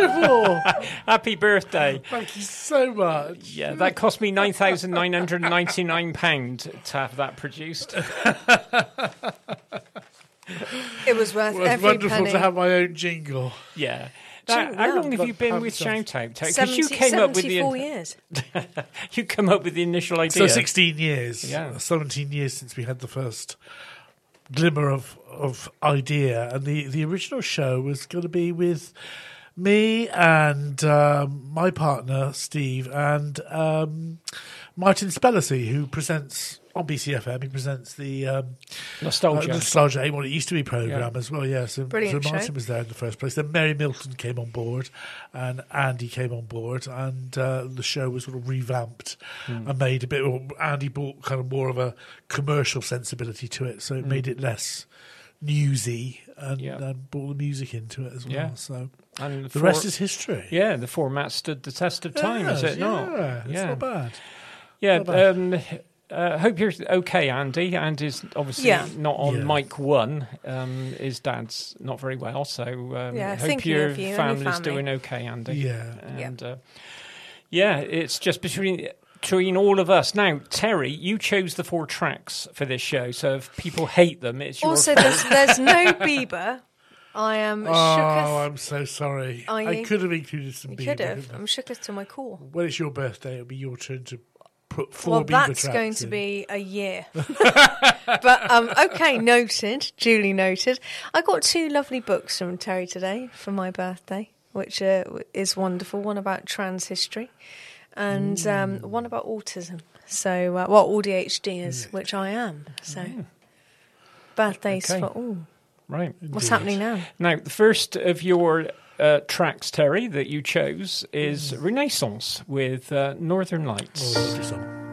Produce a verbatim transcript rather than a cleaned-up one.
beautiful. Happy birthday. Thank you so much. Yeah, that cost me nine thousand nine hundred ninety-nine pounds to have that produced. It was worth Well, it's every wonderful penny. to have my own jingle. Yeah. True, Now, how yeah. long have you been Love with having Shout Out? Because seventy, you came up with the seventy-four years. you come up with the initial idea. So sixteen years. Yeah. seventeen years since we had the first glimmer of, of idea. And the, the original show was going to be with me and um, my partner, Steve, and um, Martin Spellacy, who presents on B C F M. He presents the um, Nostalgia. Uh, Nostalgia, well, it used to be programme Yeah. as well, yeah. So, Brilliant so Martin show. was there in the first place. Then Mary Milton came on board and Andy came on board, and uh, the show was sort of revamped Hmm. and made a bit more, Andy brought kind of more of a commercial sensibility to it, so it made it less newsy and Yeah. uh, brought the music into it as well. Yeah. So And the for- rest is history. Yeah, the format stood the test of time, is Yes, it not? Yeah, it's Yeah. not bad. Yeah, Not bad. um, uh, hope you're okay, Andy. Andy's obviously Yeah. not on Yeah. mic one. Um, his dad's not very well, so um, Yeah, hope thinking your of you and your family's family. doing okay, Andy. Yeah. And uh, yeah, it's just between between all of us. Now, Terry, you chose the four tracks for this show, so if people hate them, it's your Also, fault. there's, there's no Bieber. I am Oh, shooketh. I'm so sorry. Are I you? could have included some You Bieber. could have. couldn't I? I'm shooketh to my core. When it's your birthday, it'll be your turn to put four Well, Bieber that's tracks going to in. be a year. But, um, okay, noted, duly noted. I got two lovely books from Terry today for my birthday, which uh, is wonderful. One about trans history and um, one about autism. So, uh, well, A D H D is, which I am. So, birthdays Okay. for all. Right. What's Indeed. happening now? Now, the first of your uh, tracks, Terry, that you chose is Renaissance with uh, Northern Lights. Oh, lovely song.